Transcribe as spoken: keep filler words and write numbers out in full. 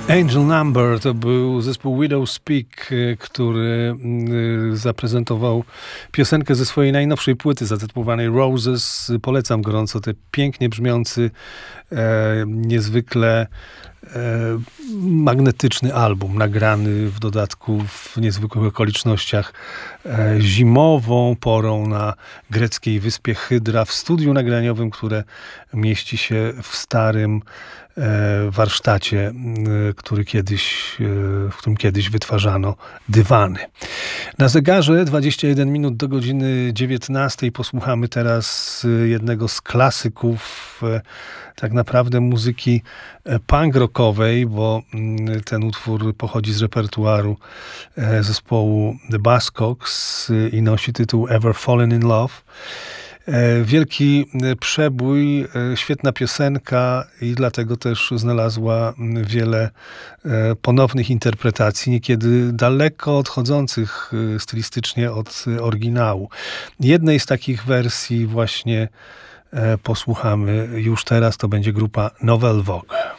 Angel Number to był zespół Widow Speak, który zaprezentował piosenkę ze swojej najnowszej płyty zatytułowanej Roses. Polecam gorąco ten pięknie brzmiący, e, niezwykle e, magnetyczny album, nagrany w dodatku w niezwykłych okolicznościach, e, zimową porą na greckiej wyspie Hydra w studiu nagraniowym, które mieści się w starym warsztacie, który kiedyś, w którym kiedyś wytwarzano dywany. Na zegarze dwadzieścia jeden minut do godziny dziewiętnastej. Posłuchamy teraz jednego z klasyków tak naprawdę muzyki punk rockowej, bo ten utwór pochodzi z repertuaru zespołu The Buzzcocks i nosi tytuł Ever Fallen in Love. Wielki przebój, świetna piosenka i dlatego też znalazła wiele ponownych interpretacji, niekiedy daleko odchodzących stylistycznie od oryginału. Jednej z takich wersji właśnie posłuchamy już teraz, to będzie grupa Nouvelle Vague.